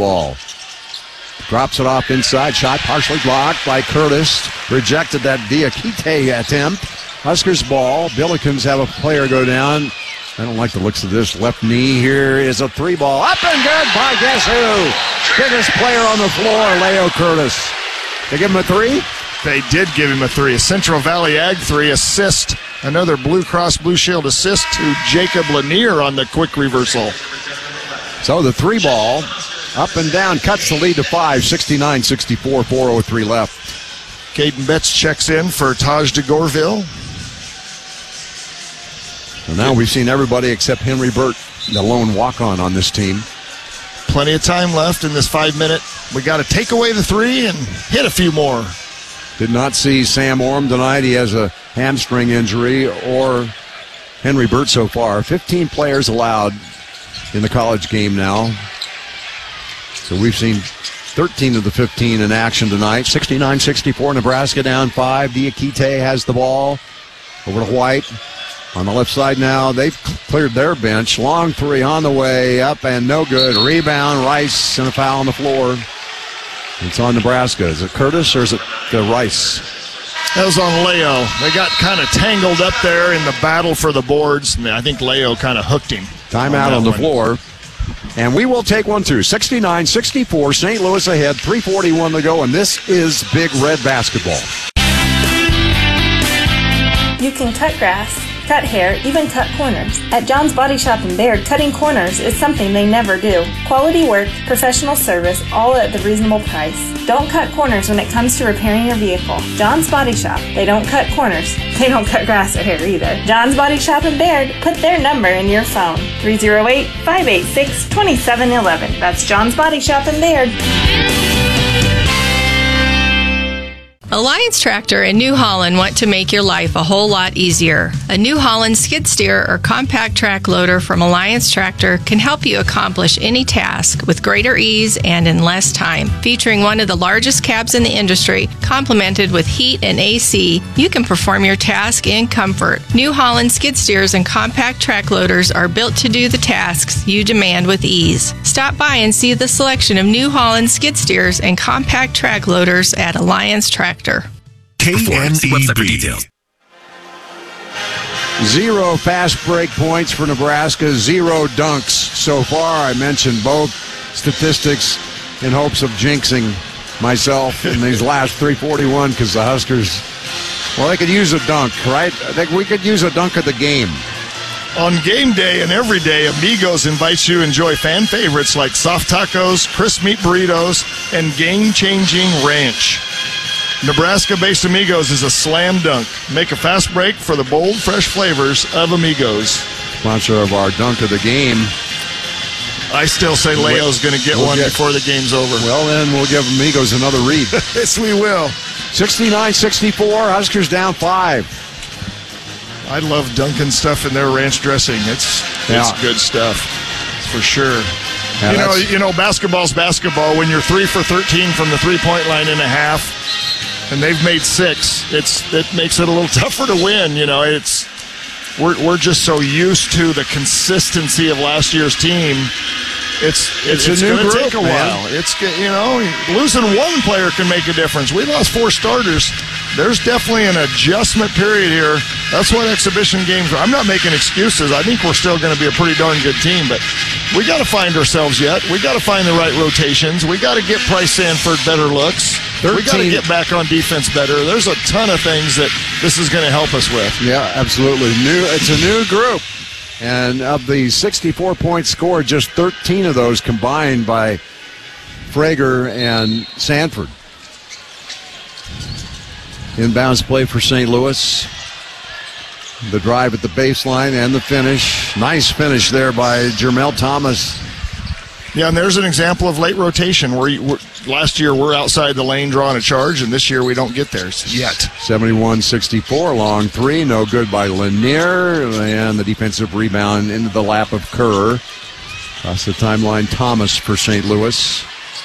ball. Drops it off inside. Shot partially blocked by Curtis. Rejected that Diakite attempt. Huskers ball. Billikens have a player go down. I don't like the looks of this. Left knee. Here is a 3-ball. Up and good by guess who? Biggest player on the floor, Leo Curtis. They give him a 3? They did give him a 3. A Central Valley Ag 3 assist. Another Blue Cross Blue Shield assist to Jacob Lanier on the quick reversal. So the 3-ball up and down cuts the lead to 5. 69-64. 4:03 left. Caden Betts checks in for Taj de Gorville. So now we've seen everybody except Henry Burt, the lone walk-on this team. Plenty of time left in this 5-minute. We got to take away the 3 and hit a few more. Did not see Sam Orm tonight. He has a hamstring injury, or Henry Burt so far. 15 players allowed in the college game now. So we've seen 13 of the 15 in action tonight. 69-64, Nebraska down 5. Diakite has the ball over to White. On the left side now, they've cleared their bench. Long 3 on the way, up and no good. Rebound, Rice, and a foul on the floor. It's on Nebraska. Is it Curtis or is it Rice? That was on Leo. They got kind of tangled up there in the battle for the boards, and I think Leo kind of hooked him. Timeout on the floor. And we will take one through. 69-64, St. Louis ahead, 3:41 to go, and this is Big Red basketball. You can cut grass, cut hair, even cut corners. At John's Body Shop in Baird, cutting corners is something they never do. Quality work, professional service, all at the reasonable price. Don't cut corners when it comes to repairing your vehicle. John's Body Shop, they don't cut corners. They don't cut grass or hair either. John's Body Shop in Baird, put their number in your phone. 308-586-2711. That's John's Body Shop in Baird. Alliance Tractor in New Holland want to make your life a whole lot easier. A New Holland skid steer or compact track loader from Alliance Tractor can help you accomplish any task with greater ease and in less time. Featuring one of the largest cabs in the industry, complemented with heat and AC, you can perform your task in comfort. New Holland skid steers and compact track loaders are built to do the tasks you demand with ease. Stop by and see the selection of New Holland skid steers and compact track loaders at Alliance Tractor. KNEB. 0 fast break points for Nebraska, 0 dunks so far. I mentioned both statistics in hopes of jinxing myself in these last 3:41 because the Huskers, well, they could use a dunk, right? I think we could use a dunk of the game. On game day and every day, Amigos invites you to enjoy fan favorites like soft tacos, crisp meat burritos, and game-changing ranch. Nebraska-based Amigos is a slam dunk. Make a fast break for the bold, fresh flavors of Amigos. Sponsor of our dunk of the game. I still say Leo's going to get one before the game's over. Well, then we'll give Amigos another read. Yes, we will. 69-64, Huskers down 5. I love dunking stuff in their ranch dressing. It's good stuff, for sure. Yeah, you know, basketball's basketball. When you're 3 for 13 from the three-point line in a half, and they've made 6, it makes it a little tougher to win. You know, we're just so used to the consistency of last year's team. It's going to take a while. It's, you know, losing one player can make a difference. We lost 4 starters. There's definitely an adjustment period here. That's what exhibition games are. I'm not making excuses. I think we're still going to be a pretty darn good team, but we got to find ourselves yet. We got to find the right rotations. We got to get Price Sanford better looks. We got to get back on defense better. There's a ton of things that this is going to help us with. Yeah, absolutely. It's a new group. And of the 64 points scored, just 13 of those combined by Frager and Sanford. Inbounds play for St. Louis. The drive at the baseline and the finish. Nice finish there by Jermel Thomas. Yeah, and there's an example of late rotation where last year we're outside the lane drawing a charge, and this year we don't get there yet. 71-64, long 3, no good by Lanier, and the defensive rebound into the lap of Kerr. Across the timeline, Thomas for St. Louis.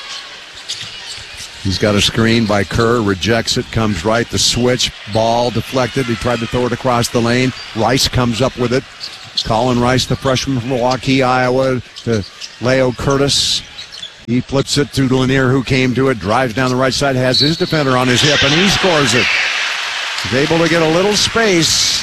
He's got a screen by Kerr, rejects it, comes right, the switch, ball deflected. He tried to throw it across the lane. Rice comes up with it. Colin Rice, the freshman from Milwaukee, Iowa, to Leo Curtis. He flips it to Lanier, who came to it, drives down the right side, has his defender on his hip, and he scores it. He's able to get a little space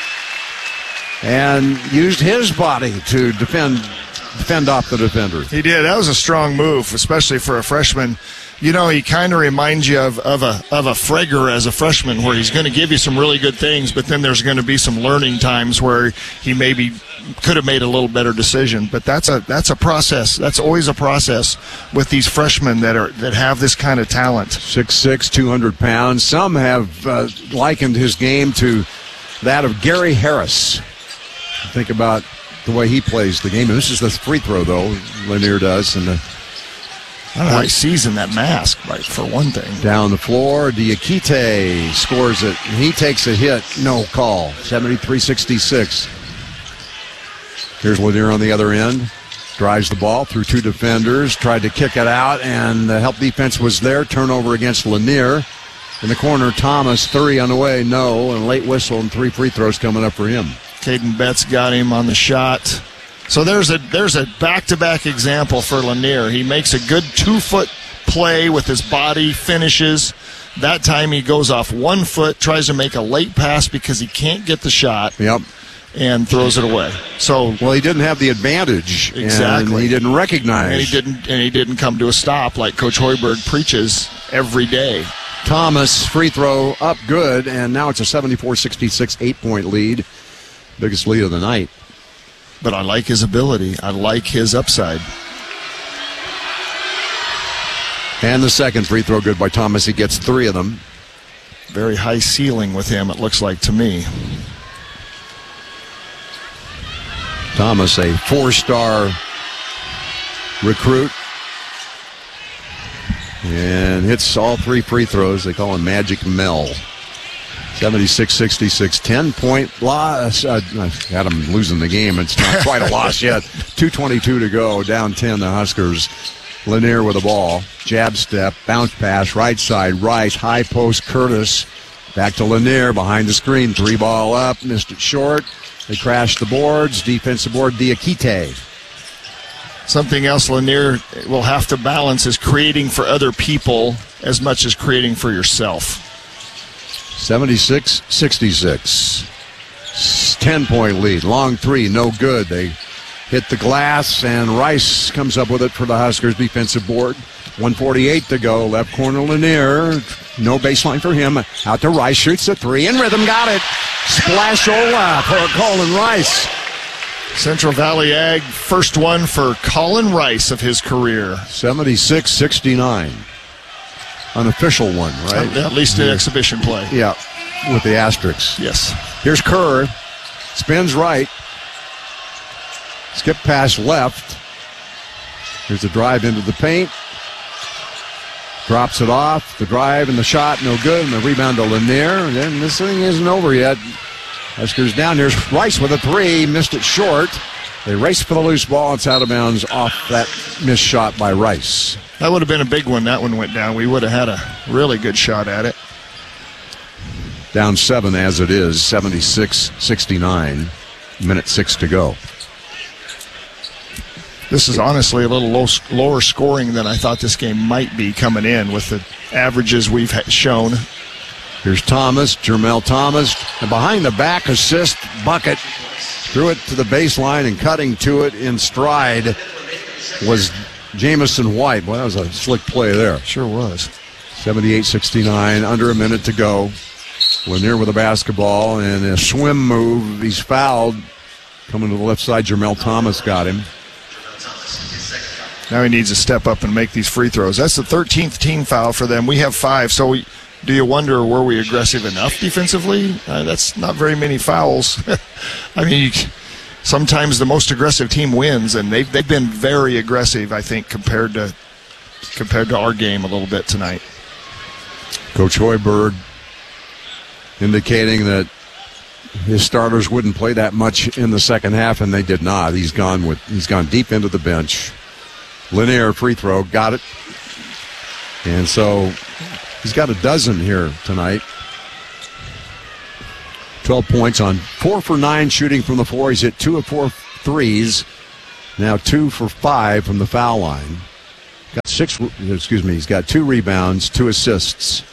and used his body to defend off the defender. He did. That was a strong move, especially for a freshman. You know, he kind of reminds you of a Frager as a freshman, where he's going to give you some really good things, but then there's going to be some learning times where he maybe could have made a little better decision. But that's a process. That's always a process with these freshmen that have this kind of talent. 6'6", 200 pounds. Some have likened his game to that of Gary Harris. Think about the way he plays the game. And this is the free throw, though, Lanier does, and I don't know how he sees in that mask, right, for one thing. Down the floor, Diakite scores it. He takes a hit. No call. 73-66. Here's Lanier on the other end. Drives the ball through two defenders. Tried to kick it out, and the help defense was there. Turnover against Lanier. In the corner, Thomas, 3 on the way. No, and late whistle and 3 free throws coming up for him. Caden Betts got him on the shot. So there's a back-to-back example for Lanier. He makes a good 2-foot play with his body, finishes. That time he goes off 1 foot, tries to make a late pass because he can't get the shot. Yep. And throws it away. So well, he didn't have the advantage. Exactly. And he didn't recognize. And he didn't come to a stop like Coach Hoiberg preaches every day. Thomas, free throw up good, and now it's a 74-66 8-point lead. Biggest lead of the night. But I like his ability. I like his upside. And the second free throw good by Thomas. He gets 3 of them. Very high ceiling with him, it looks like to me. Thomas, a 4-star recruit. And hits all 3 free throws. They call him Magic Mel. 76-66, 10-point loss. Had him losing the game. It's not quite a loss yet. 2:22 to go. Down 10, the Huskers. Lanier with the ball. Jab step, bounce pass, right side, Rice, high post, Curtis. Back to Lanier, behind the screen. 3 ball up, missed it short. They crashed the boards. Defensive board, Diakite. Something else Lanier will have to balance is creating for other people as much as creating for yourself. 76-66. 10-point lead. Long 3, no good. They hit the glass, and Rice comes up with it for the Huskers defensive board. 1:48 to go. Left corner Lanier. No baseline for him. Out to Rice. Shoots a 3. In rhythm. Got it. Splash-ola for Colin Rice. Central Valley Ag, first one for Colin Rice of his career. 76-69. Unofficial one, right? At least an exhibition play. Yeah, with the asterisks. Yes. Here's Kerr. Spins right. Skip pass left. Here's the drive into the paint. Drops it off. The drive and the shot, no good. And the rebound to Lanier. And then this thing isn't over yet. Huskers down. There's Rice with a 3. Missed it short. They race for the loose ball. It's out of bounds off that missed shot by Rice. That would have been a big one. That one went down. We would have had a really good shot at it. Down 7 as it is. 76-69. Minute 6 to go. This is honestly a little lower scoring than I thought this game might be coming in with the averages we've shown. Here's Thomas, Jermel Thomas, and behind the back assist bucket. Threw it to the baseline, and cutting to it in stride was Jamison White. Well, that was a slick play there. Sure was. 78-69, under a minute to go. Lanier with the basketball, and a swim move. He's fouled. Coming to the left side, Jermel Thomas got him. Now he needs to step up and make these free throws. That's the 13th team foul for them. We have 5, so do you wonder, were we aggressive enough defensively? That's not very many fouls. I mean, sometimes the most aggressive team wins, and they've been very aggressive, I think, compared to our game a little bit tonight. Coach Hoiberg indicating that his starters wouldn't play that much in the second half, and they did not. He's gone deep into the bench. Lanier free throw, got it. And so he's got a dozen here tonight. 12 points on 4 for 9 shooting from the floor. He's hit 2 of 4 threes. Now 2 for 5 from the foul line. He's got 2 rebounds, 2 assists.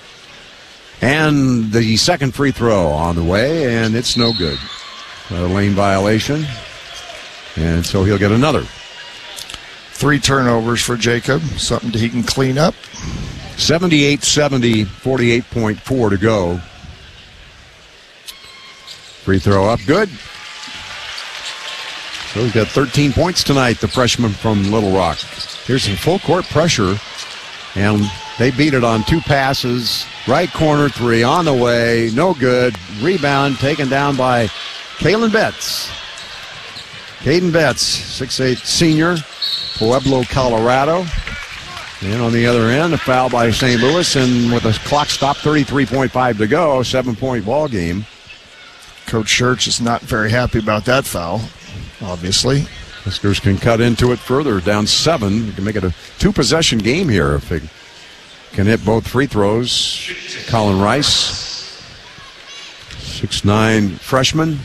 And the second free throw on the way, and it's no good. A lane violation. And so he'll get another. 3 turnovers for Jacob, something he can clean up. 78-70, 48.4 to go. Free throw up, good. So he's got 13 points tonight, the freshman from Little Rock. Here's some full court pressure, and they beat it on 2 passes. Right corner 3 on the way, no good. Rebound taken down by Kalen Betts. Caden Betts, 6'8" senior, Pueblo, Colorado. And on the other end, a foul by St. Louis, and with the clock stopped, 33.5 to go, 7-point ball game. Coach Church is not very happy about that foul, obviously. Huskers can cut into it further, down 7. They can make it a 2-possession game here if they can hit both free throws. Colin Rice, 6'9" freshman,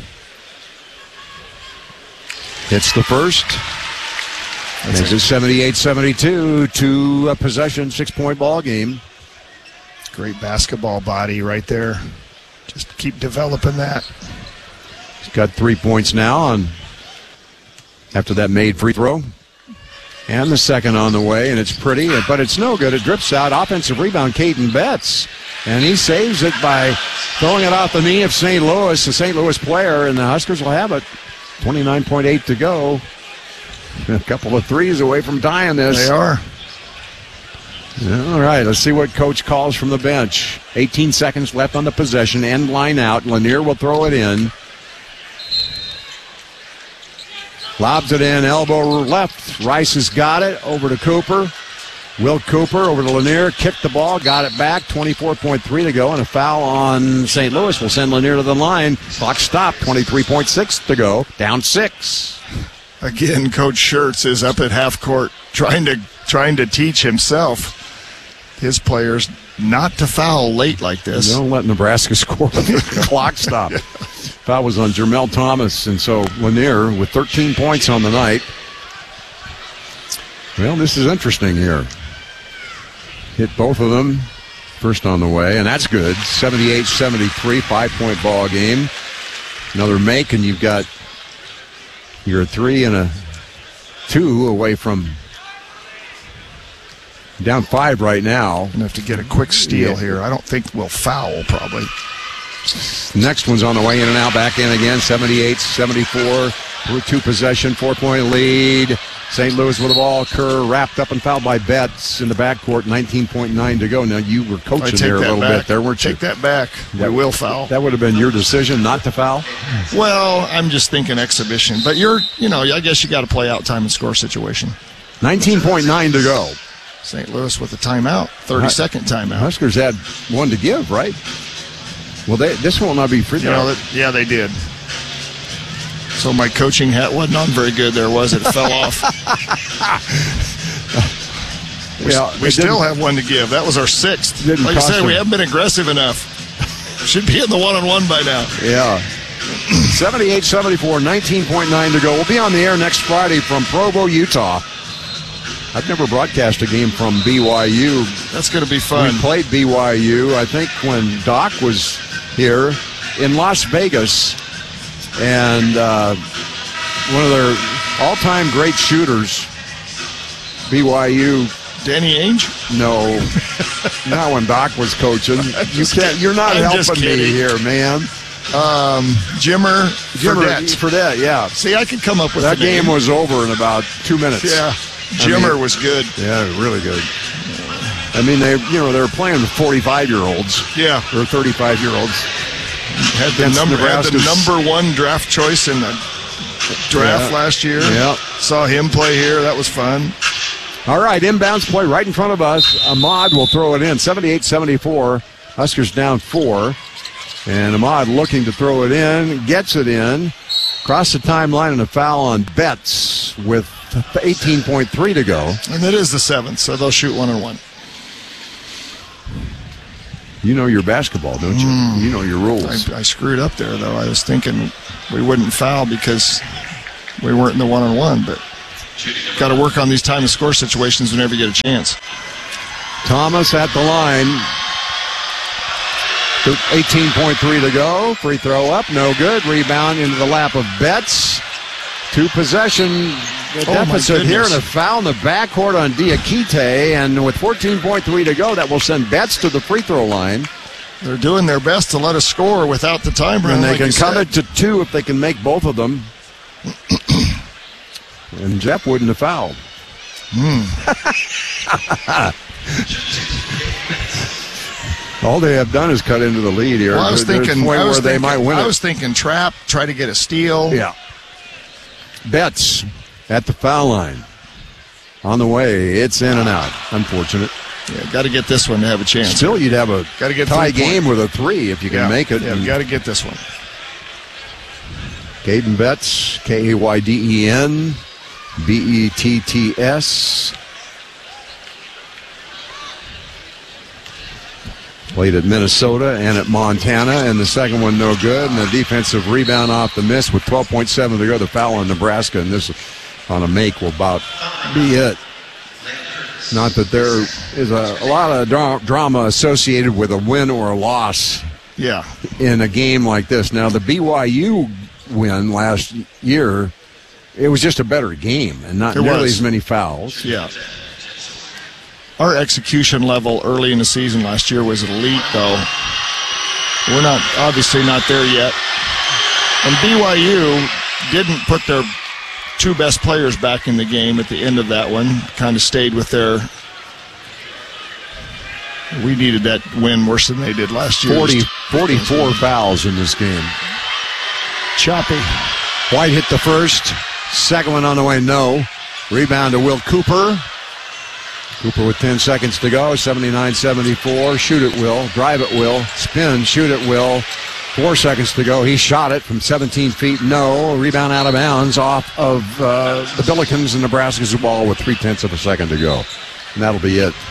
hits the first. Makes it 78-72, 2-possession, 6-point ball game. Great basketball body right there. Just keep developing that. He's got 3 points now after that made free throw. And the second on the way, and it's pretty, but it's no good. It drips out. Offensive rebound, Caden Betts. And he saves it by throwing it off the knee of St. Louis, the St. Louis player, and the Huskers will have it. 29.8 to go. A couple of threes away from tying this. They are. All right, let's see what Coach calls from the bench. 18 seconds left on the possession. End line out. Lanier will throw it in. Lobs it in, elbow left. Rice has got it. Over to Cooper. Will Cooper over to Lanier. Kicked the ball, got it back. 24.3 to go, and a foul on St. Louis will send Lanier to the line. Clock stopped. 23.6 to go. Down 6. Again, Coach Schertz is up at half court trying to teach himself, his players, not to foul late like this. Don't let Nebraska score. The clock stopped. Foul was on Jermel Thomas, and so Lanier with 13 points on the night. Well, this is interesting here. Hit both of them. First on the way, and that's good. 78-73, 5-point ball game. Another make, and you've got your 3 and a 2 away from down 5 right now. Gonna have to get a quick steal here. I don't think we'll foul, probably. Next one's on the way, in and out, back in again. 78-74, 2-possession, 4-point lead. St. Louis with the ball. Kerr wrapped up and fouled by Betts in the backcourt. 19.9 to go. Now, you were coaching there a little bit there, weren't you? Take that back. We will foul. That would have been your decision not to foul? Well, I'm just thinking exhibition. But I guess you got to play out time and score situation. 19.9 to go. St. Louis with a timeout, 30-second timeout. Huskers had one to give, right? Well, this will not be free throw. Yeah, they did. So my coaching hat wasn't on very good there, was it? It fell off. We still have one to give. That was our 6th. Like I said, we haven't been aggressive enough. Should be in the one-on-one by now. Yeah. 78-74, 19.9 to go. We'll be on the air next Friday from Provo, Utah. I've never broadcast a game from BYU. That's going to be fun. We played BYU, I think, when Doc was here in Las Vegas. And one of their all-time great shooters, BYU. Danny Ainge? No, not when Doc was coaching. You're not helping me here, man. Jimmer Fredette, yeah. See, I could come up with that game was over in about 2 minutes. Yeah, Jimmer was good. Yeah, really good. I mean, they were playing with 45-year-olds. Yeah, or 35-year-olds. Had the number 1 draft choice in the draft last year. Yeah, saw him play here. That was fun. All right, inbounds play right in front of us. Ahmad will throw it in. 78-74. Huskers down 4. And Ahmad looking to throw it in. Gets it in. Across the timeline, and a foul on Betts with 18.3 to go. And it is the 7th, so they'll shoot 1-on-1. You know your basketball, don't you? You know your rules. I screwed up there, though. I was thinking we wouldn't foul because we weren't in the 1-on-1, but got to work on these time and score situations whenever you get a chance. Thomas at the line. 18.3 to go. Free throw up, no good. Rebound into the lap of Betts. 2-possession deficit here, and a foul in the backcourt on Diakite. And with 14.3 to go, that will send Betts to the free throw line. They're doing their best to let us score without the time run. And they can cut it to 2 if they can make both of them. And Jeff wouldn't have fouled. All they have done is cut into the lead here. Well, I was thinking trap, try to get a steal. Yeah. Betts at the foul line. On the way, it's in and out. Unfortunate. Yeah, got to get this one to have a chance. Still, you'd have a tie game with a 3 if you can make it. Yeah, got to get this one. Caden Betts, Kayden Betts. Played at Minnesota and at Montana, and the second one no good. And the defensive rebound off the miss with 12.7 to go. The foul on Nebraska, and this on a make will about be it. Not that there is a lot of drama associated with a win or a loss in a game like this. Now, the BYU win last year, it was just a better game and not nearly as many fouls. Yeah. Our execution level early in the season last year was elite, though. We're obviously not there yet. And BYU didn't put their 2 best players back in the game at the end of that one. Kind of stayed with their... We needed that win worse than they did last year. 44 fouls in this game. Choppy. White hit the first. Second one on the way, no. Rebound to Will Cooper. Cooper with 10 seconds to go. 79-74. Shoot it, Will. Drive it, Will. Spin. Shoot it, Will. 4 seconds to go. He shot it from 17 feet. No. Rebound out of bounds off of the Billikens and Nebraska's ball with 0.3 of a second to go. And that'll be it.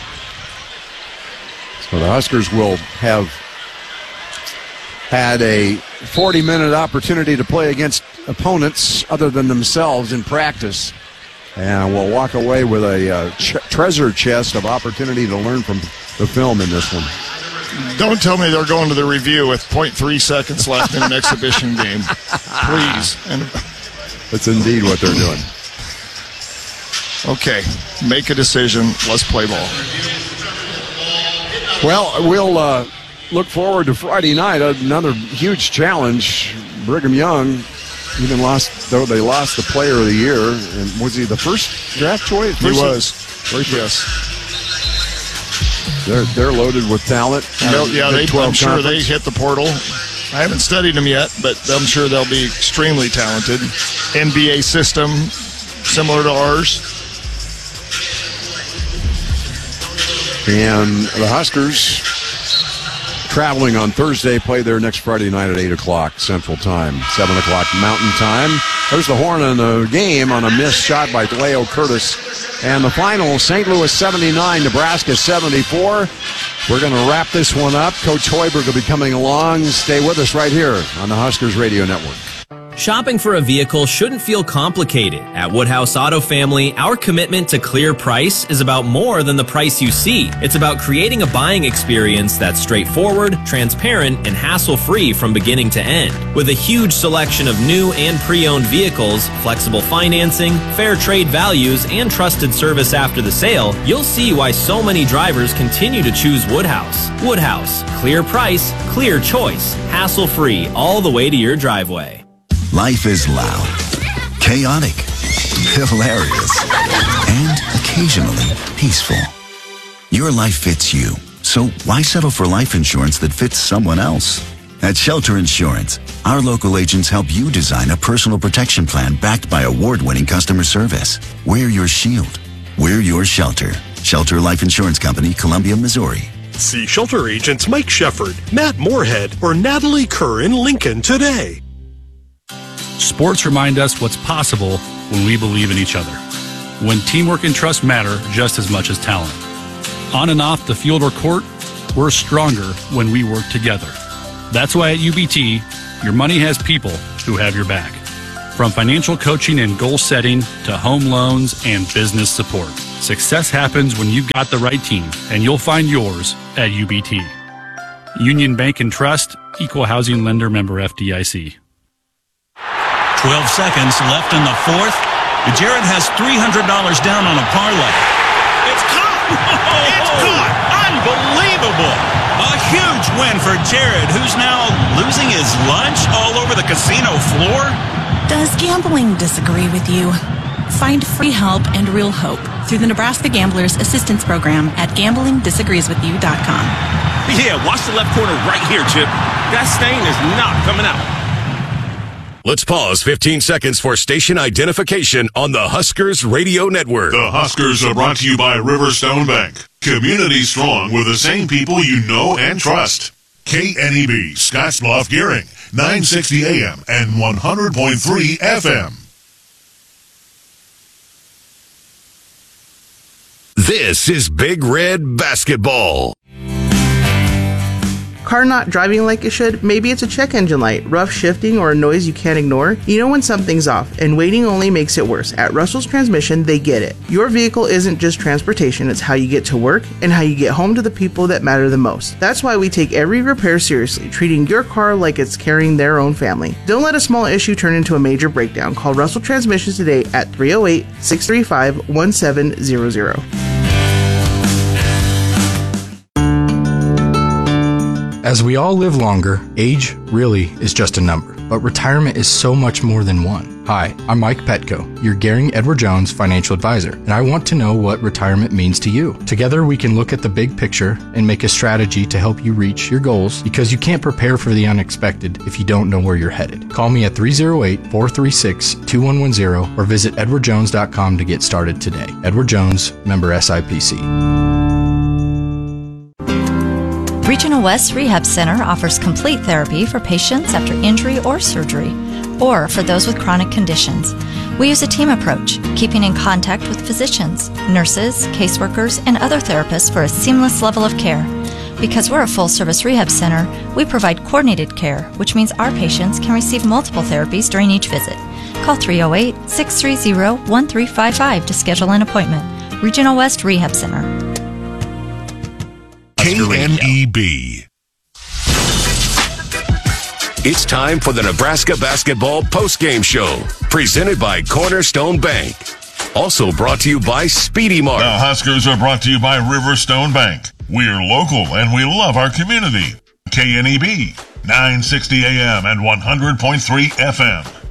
So the Huskers will have had a 40-minute opportunity to play against opponents other than themselves in practice. And we'll walk away with a treasure chest of opportunity to learn from the film in this one. Don't tell me they're going to the review with 0.3 seconds left in an exhibition game. Please. That's indeed what they're doing. Okay, make a decision. Let's play ball. Well, we'll look forward to Friday night. Another huge challenge. Brigham Young even lost the player of the year. And was he the first draft choice? He was. Yes. They're loaded with talent. I'm sure they hit the portal. I haven't studied them yet, but I'm sure they'll be extremely talented. NBA system, similar to ours. And the Huskers, traveling on Thursday, play their next Friday night at 8 o'clock Central Time, 7 o'clock Mountain Time. There's the horn in the game on a missed shot by Leo Curtis. And the final, St. Louis 79, Nebraska 74. We're going to wrap this one up. Coach Hoiberg will be coming along. Stay with us right here on the Huskers Radio Network. Shopping for a vehicle shouldn't feel complicated. At Woodhouse Auto Family, our commitment to clear price is about more than the price you see. It's about creating a buying experience that's straightforward, transparent, and hassle-free from beginning to end. With a huge selection of new and pre-owned vehicles, flexible financing, fair trade values, and trusted service after the sale, you'll see why so many drivers continue to choose Woodhouse. Woodhouse, clear price, clear choice, hassle-free all the way to your driveway. Life is loud, chaotic, hilarious, and occasionally peaceful. Your life fits you, so why settle for life insurance that fits someone else? At Shelter Insurance, our local agents help you design a personal protection plan backed by award-winning customer service. We're your shield. We're your shelter. Shelter Life Insurance Company, Columbia, Missouri. See Shelter agents Mike Shefford, Matt Moorhead, or Natalie Kerr in Lincoln today. Sports remind us what's possible when we believe in each other. When teamwork and trust matter just as much as talent. On and off the field or court, we're stronger when we work together. That's why at UBT, your money has people who have your back. From financial coaching and goal setting to home loans and business support. Success happens when you've got the right team, and you'll find yours at UBT. Union Bank and Trust, Equal Housing Lender, member FDIC. 12 seconds left in the fourth. Jared has $300 down on a parlay. It's caught! It's caught! Unbelievable! A huge win for Jared, who's now losing his lunch all over the casino floor. Does gambling disagree with you? Find free help and real hope through the Nebraska Gamblers Assistance Program at gamblingdisagreeswithyou.com. Yeah, watch the left corner right here, Chip. That stain is not coming out. Let's pause 15 seconds for station identification on the Huskers Radio Network. The Huskers are brought to you by Riverstone Bank. Community strong with the same people you know and trust. KNEB, Scottsbluff, Gearing, 960 AM and 100.3 FM. This is Big Red Basketball. Car not driving like it should? Maybe it's a check engine light, rough shifting, or a noise you can't ignore? You know when something's off, and waiting only makes it worse. At Russell's Transmission, they get it. Your vehicle isn't just transportation, it's how you get to work and how you get home to the people that matter the most. That's why we take every repair seriously, treating your car like it's carrying their own family. Don't let a small issue turn into a major breakdown. Call Russell Transmissions today at 308-635-1700. As we all live longer, age really is just a number, but retirement is so much more than one. Hi, I'm Mike Petco, your Gehring Edward Jones financial advisor, and I want to know what retirement means to you. Together we can look at the big picture and make a strategy to help you reach your goals, because you can't prepare for the unexpected if you don't know where you're headed. Call me at 308-436-2110 or visit edwardjones.com to get started today. Edward Jones, member SIPC. Regional West Rehab Center offers complete therapy for patients after injury or surgery, or for those with chronic conditions. We use a team approach, keeping in contact with physicians, nurses, caseworkers, and other therapists for a seamless level of care. Because we're a full-service rehab center, we provide coordinated care, which means our patients can receive multiple therapies during each visit. Call 308-630-1355 to schedule an appointment. Regional West Rehab Center. KNEB. It's time for the Nebraska Basketball Postgame Show, presented by Cornerstone Bank. Also brought to you by Speedy Mart. The Huskers are brought to you by Riverstone Bank. We're local and we love our community. KNEB, 960 AM and 100.3 FM.